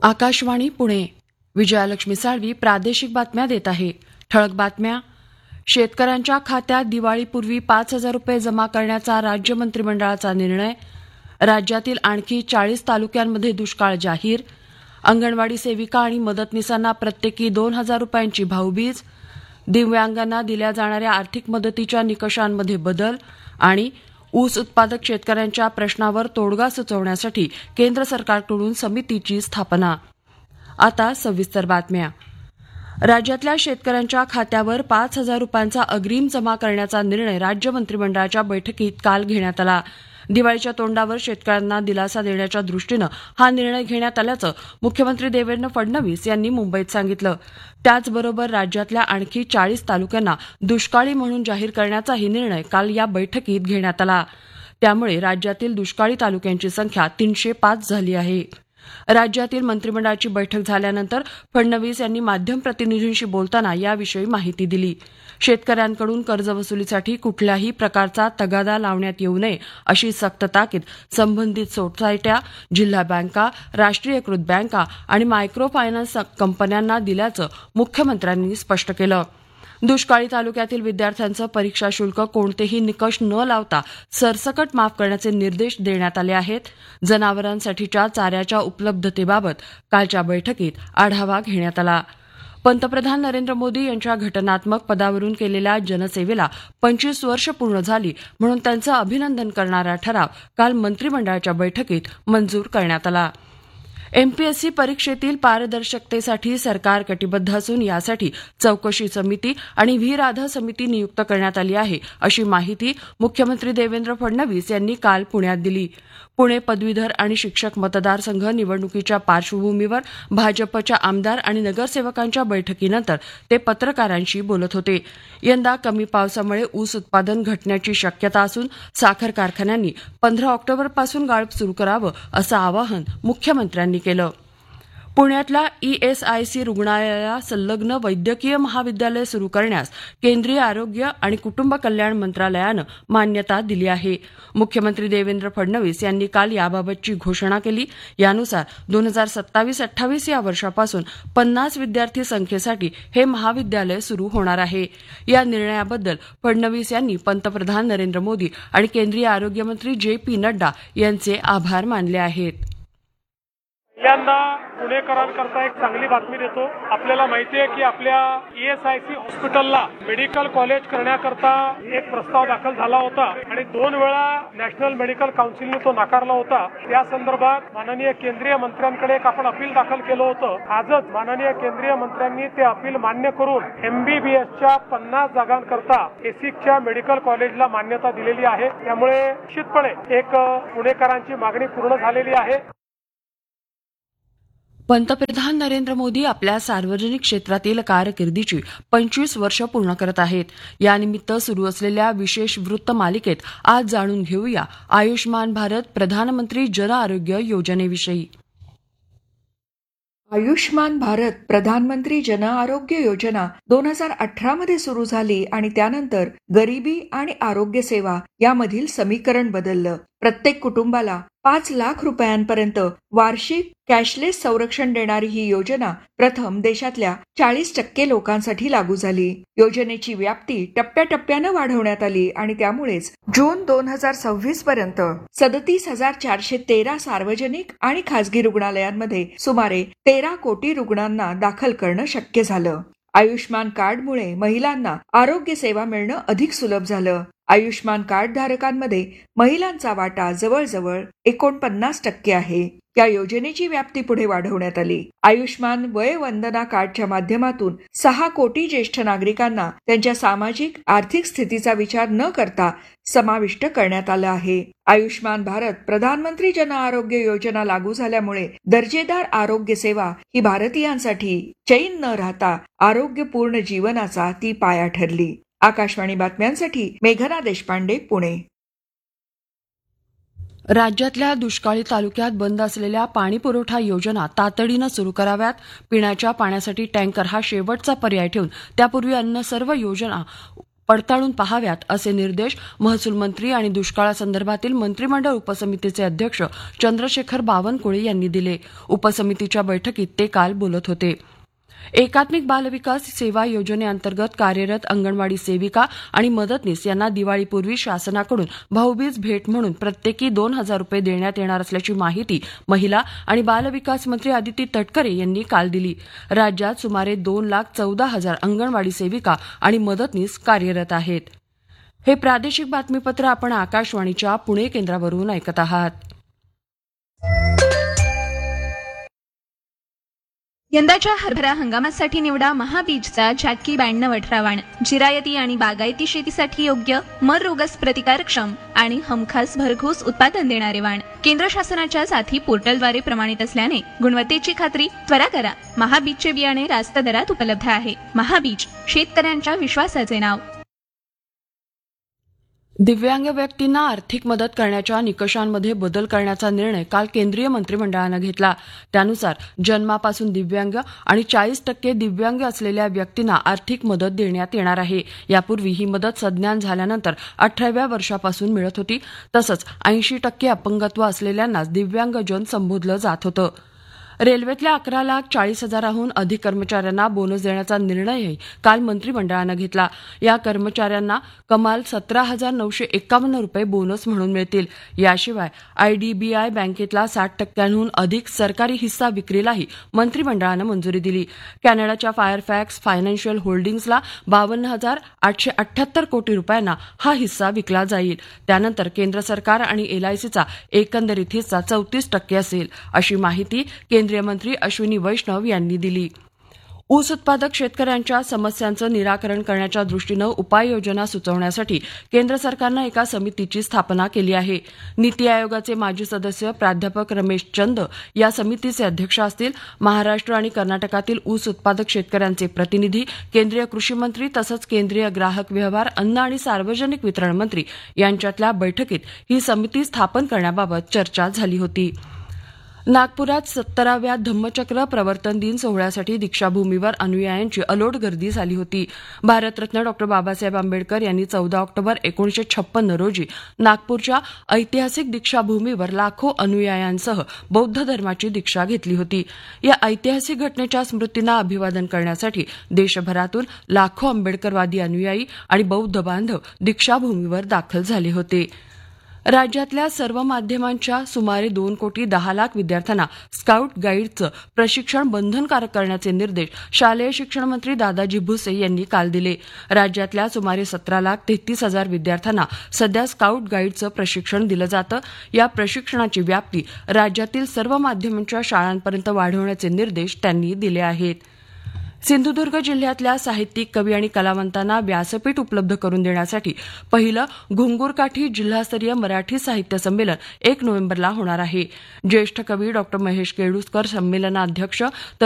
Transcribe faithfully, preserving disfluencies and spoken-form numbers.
आकाशवाणी पुणे. विजयालक्ष्मी साळवी प्रादेशिक बातम्या देत आहे. ठळक बातम्या. शेतकऱ्यांच्या खात्यात दिवाळीपूर्वी पाच हजार रुपये जमा करण्याचा राज्य मंत्रिमंडळाचा निर्णय. राज्यातील आणखी चाळीस तालुक्यांमध्ये दुष्काळ जाहीर. अंगणवाडी सेविका आणि मदतनीसांना प्रत्येकी दोन हजार रुपयांची भाऊबीज. दिव्यांगांना दिल्या जाणाऱ्या आर्थिक मदतीच्या निकषांमध्ये बदल. आणि ऊस उत्पादक शेतकऱ्यांच्या प्रश्नावर तोडगा सुचवण्यासाठी केंद्र सरकारकडून समितीची स्थापना. आता सविस्तर बातम्या. राज्यातल्या शेतकऱ्यांच्या खात्यावर पाच हजार रुपयांचा अग्रिम जमा करण्याचा निर्णय राज्य मंत्रिमंडळाच्या बैठकीत काल घेण्यात आला. दिवाळीच्या तोंडावर शेतकऱ्यांना दिलासा देण्याच्या दृष्टीनं हा निर्णय घेण्यात आल्याचं मुख्यमंत्री देवेंद्र फडणवीस यांनी मुंबईत सांगितलं. त्याचबरोबर राज्यातल्या आणखी चाळीस तालुक्यांना दुष्काळी म्हणून जाहीर करण्याचाही निर्णय काल या बैठकीत घेण्यात आला. त्यामुळे राज्यातील दुष्काळी तालुक्यांची संख्या तीनशे पाच झाली आहे. राज्यातील मंत्रिमंडळाची बैठक झाल्यानंतर फडणवीस यांनी माध्यम प्रतिनिधींशी बोलताना याविषयी माहिती दिली. शेतकऱ्यांकडून कर्जवसुलीसाठी कुठल्याही प्रकारचा तगादा लावण्यात येऊ नये अशी सक्त ताकीद संबंधित सोसायट्या, जिल्हा बँका, राष्ट्रीयकृत बँका आणि मायक्रो फायनान्स कंपन्यांना दिल्याचं मुख्यमंत्र्यांनी स्पष्ट केलं. दुष्काळी तालुक्यातील विद्यार्थ्यांचं परीक्षा शुल्क कोणतेही निकष न लावता सरसकट माफ करण्याचे निर्देश देण्यात आले आहेत. जनावरांसाठीच्या चाऱ्याच्या उपलब्धतेबाबत कालच्या बैठकीत आढावा घेण्यात आला. पंतप्रधान नरेंद्र मोदी यांच्या घटनात्मक पदावरून केलेल्या जनसेवेला पंचवीस वर्ष पूर्ण झाली म्हणून त्यांचं अभिनंदन करणारा ठराव काल मंत्रिमंडळाच्या बैठकीत मंजूर करण्यात आला. एमपीएससी परीक्षेतील पारदर्शकतेसाठी सरकार कटिबद्ध असून यासाठी चौकशी समिती आणि व्ही राधा समिती नियुक्त करण्यात आली आहे अशी माहिती मुख्यमंत्री देवेंद्र फडणवीस यांनी काल पुण्यात दिली. पुणे पदवीधर आणि शिक्षक मतदारसंघ निवडणुकीच्या पार्श्वभूमीवर भाजपच्या आमदार आणि नगरसेवकांच्या बैठकीनंतर ते पत्रकारांशी बोलत होते. यंदा कमी पावसामुळे ऊस उत्पादन घटण्याची शक्यता असून साखर कारखान्यांनी पंधरा ऑक्टोबरपासून गाळप सुरू करावं असं आवाहन मुख्यमंत्र्यांनी केलं. पुण्यातल्या ईएसआयसी रुग्णालयाला संलग्न वैद्यकीय महाविद्यालय सुरू करण्यास केंद्रीय आरोग्य आणि कुटुंब कल्याण मंत्रालयानं मान्यता दिली आहे. मुख्यमंत्री देवेंद्र फडणवीस यांनी काल याबाबतची घोषणा केली. यानुसार दोन हजार सत्तावीस अठ्ठावीस या वर्षापासून पन्नास विद्यार्थी संख्येसाठी हे महाविद्यालय सुरू होणार आहे. या निर्णयाबद्दल फडणवीस यांनी पंतप्रधान नरेंद्र मोदी आणि केंद्रीय आरोग्यमंत्री जे पी नड्डा यांचे आभार मानले आहेत. पहिल्यांदा पुणेकरांकरता एक चांगली बातमी देतो. आपल्याला माहिती आहे की आपल्या ईएसआयसी हॉस्पिटलला मेडिकल कॉलेज करण्याकरता एक प्रस्ताव दाखल झाला होता आणि दोन वेळा नॅशनल मेडिकल काउन्सिलने तो नाकारला होता. त्या संदर्भात माननीय केंद्रीय मंत्र्यांकडे एक आपण अपील दाखल केलं होतं. आजच माननीय केंद्रीय मंत्र्यांनी ते अपील मान्य करून एमबीबीएसच्या पन्नास जागांकरता एसिकच्या मेडिकल कॉलेजला मान्यता दिलेली आहे. त्यामुळे निश्चितपणे एक पुणेकरांची मागणी पूर्ण झालेली आहे. पंतप्रधान नरेंद्र मोदी आपल्या सार्वजनिक क्षेत्रातील कारकिर्दीची पंचवीस वर्ष पूर्ण करत आहेत. यानिमित्त सुरू असलेल्या विशेष वृत्त मालिकेत आज जाणून घेऊया आयुष्मान भारत प्रधानमंत्री जन आरोग्य योजनेविषयी. आयुष्मान भारत प्रधानमंत्री जन आरोग्य योजना दोन हजार अठरा मध्ये सुरू झाली आणि त्यानंतर गरिबी आणि आरोग्य सेवा यामधील समीकरण बदललं. प्रत्येक कुटुंबाला पाच लाख रुपयांपर्यंत वार्षिक कॅशलेस संरक्षण देणारी ही योजना प्रथम देशातल्या चाळीस टक्के लोकांसाठी लागू झाली. योजनेची व्याप्ती टप्प्याटप्प्यानं वाढवण्यात आली आणि त्यामुळेच जून दोन हजार सव्वीस पर्यंत सदतीस हजार चारशे तेरा सार्वजनिक आणि खासगी रुग्णालयांमध्ये सुमारे तेरा कोटी रुग्णांना दाखल करणं शक्य झालं. आयुष्मान कार्डमुळे महिलांना आरोग्य सेवा मिळणं अधिक सुलभ झालं. आयुष्मान कार्ड धारकांमध्ये महिलांचा वाटा जवळजवळ एकोणपन्नास टक्के आहे. या योजनेची व्याप्ती पुढे वाढवण्यात आली. आयुष्मान वय वंदना कार्डच्या माध्यमातून सहा कोटी ज्येष्ठ नागरिकांना त्यांच्या सामाजिक आर्थिक स्थितीचा विचार न करता समाविष्ट करण्यात आलं आहे. आयुष्मान भारत प्रधानमंत्री जन आरोग्य योजना लागू झाल्यामुळे दर्जेदार आरोग्य सेवा ही भारतीयांसाठी चैन न राहता आरोग्यपूर्ण जीवनाचा ती पाया ठरली. आकाशवाणी बातम्यांसाठी मेघना देशपांडे, पुणे. राज्यातल्या दुष्काळी तालुक्यात बंद असलेल्या पाणीपुरवठा योजना तातडीनं सुरू कराव्यात. पिण्याच्या पाण्यासाठी टँकर हा शेवटचा पर्याय ठेवून त्यापूर्वी अन्य सर्व योजना पडताळून पहाव्यात असे निर्देश महसूल मंत्री आणि दुष्काळासंदर्भातील मंत्रिमंडळ उपसमितीचे अध्यक्ष चंद्रशेखर बावनकुळे यांनी दिले. उपसमितीच्या बैठकीत ते काल बोलत होते. एकात्मिक बालविकास सेवा योजनेअंतर्गत कार्यरत अंगणवाडी सेविका आणि मदतनीस यांना दिवाळीपूर्वी शासनाकडून भाऊबीज भेट म्हणून प्रत्येकी दोन हजार रुपये देण्यात येणार असल्याची माहिती महिला आणि बालविकास मंत्री आदिती तटकरे यांनी काल दिली. राज्यात सुमारे दोन लाख चौदा हजार अंगणवाडी सेविका आणि मदतनीस कार्यरत आहेत. हे प्रादेशिक बातमीपत्र आपण आकाशवाणीच्या पुणे केंद्रावरून ऐकत आहात. यंदाच्या हरभरा हंगामासाठी निवडा महाबीजचा जॅकी ब्याण्णव अठरा वाण. जिरायती आणि बागायती शेतीसाठी योग्य, मर रोगस प्रतिकारक्षम आणि हमखास भरघोस उत्पादन देणारे वाण. केंद्र शासनाच्या साथी पोर्टलद्वारे प्रमाणित असल्याने गुणवत्तेची खात्री त्वरा करा. महाबीजचे बियाणे रास्त दरात उपलब्ध आहे. महाबीज, शेतकऱ्यांच्या विश्वासाचे नाव. दिव्यांग व्यक्तींना आर्थिक मदत करण्याच्या निकषांमध्ये बदल करण्याचा निर्णय काल केंद्रीय मंत्रिमंडळानं घेतला. त्यानुसार जन्मापासून दिव्यांग आणि चाळीस टक्के दिव्यांग असलेल्या व्यक्तींना आर्थिक मदत देण्यात येणार आहे. यापूर्वी ही मदत सज्ञान झाल्यानंतर अठराव्या वर्षापासून मिळत होती. तसंच ऐंशी टक्के अपंगत्व असलेल्यांनाच दिव्यांगजन संबोधलं जात होतं. रेल्वेतल्या अकरा लाख चाळीस हजाराहून अधिक कर्मचाऱ्यांना बोनस देण्याचा निर्णयही काल मंत्रिमंडळानं घेतला. या कर्मचाऱ्यांना कमाल सतरा हजार नऊशे एकावन्न रुपये बोनस म्हणून मिळतील. याशिवाय आयडीबीआय बँकेतला साठ टक्क्यांहून अधिक सरकारी हिस्सा विक्रीलाही मंत्रिमंडळानं मंजुरी दिली. कॅनडाच्या फायरफॅक्स फायनान्शियल होल्डिंग्जला बावन्न हजार आठशे अठ्ठ्याहत्तर कोटी रुपयांना हा हिस्सा विकला जाईल. त्यानंतर केंद्र सरकार आणि एलआयसीचा एकंदरीत हिस्सा चौतीस टक्के असेल, अशी माहिती केंद्रीय मंत्री अश्विनी वैष्णव यांनी दिली. ऊस उत्पादक शेतकऱ्यांच्या समस्यांचं निराकरण करण्याच्या दृष्टीनं उपाययोजना सुचवण्यासाठी केंद्र सरकारनं एका समितीची स्थापना केली आहे. नीती आयोगाचे माजी सदस्य प्राध्यापक रमेश चंद या समितीचे अध्यक्ष असतील. महाराष्ट्र आणि कर्नाटकातील ऊस उत्पादक शेतकऱ्यांचे प्रतिनिधी, केंद्रीय कृषी मंत्री तसंच केंद्रीय ग्राहक व्यवहार, अन्न आणि सार्वजनिक वितरण मंत्री यांच्यातल्या बैठकीत ही समिती स्थापन करण्याबाबत चर्चा झाली होती. नागपुरात सत्तराव्या धम्मचक्र प्रवर्तन दिन सोहळ्यासाठी दीक्षाभूमीवर अनुयायांची अलोट गर्दी झाली होती. भारतरत्न डॉ बाबासाहेब आंबेडकर यांनी चौदा ऑक्टोबर एकोणीसशे छप्पन्न रोजी नागपूरच्या ऐतिहासिक दीक्षाभूमीवर लाखो अनुयायांसह बौद्ध धर्माची दीक्षा घेतली होती. या ऐतिहासिक घटनेच्या स्मृतींना अभिवादन करण्यासाठी देशभरातून लाखो आंबेडकरवादी अनुयायी आणि बौद्ध बांधव दीक्षाभूमीवर दाखल झाले होते. राज्यातल्या सर्व माध्यमांच्या सुमारे दोन कोटी दहा लाख विद्यार्थ्यांना स्काउट गाईडचं प्रशिक्षण बंधनकारक करण्याचे निर्देश शालेय शिक्षण मंत्री दादाजी भुसे यांनी काल दिले. राज्यातल्या सुमारे सतरा लाख तेहतीस हजार विद्यार्थ्यांना सध्या स्काउट गाईडचं प्रशिक्षण दिलं जातं. या प्रशिक्षणाची व्याप्ती राज्यातील सर्व माध्यमांच्या शाळांपर्यंत वाढवण्याचे निर्देश त्यांनी दिले आहेत. सिंधुदुर्ग जिल्ह्यातल्या साहित्यिक, कवी आणि कलावंतांना व्यासपीठ उपलब्ध करून देण्यासाठी पहिलं घुंगुरकाठी जिल्हास्तरीय मराठी साहित्य संमेलन एक नोव्हेंबरला होणार आहे. ज्येष्ठ कवी डॉ महेश केळुसकर संमेलनाध्यक्ष तर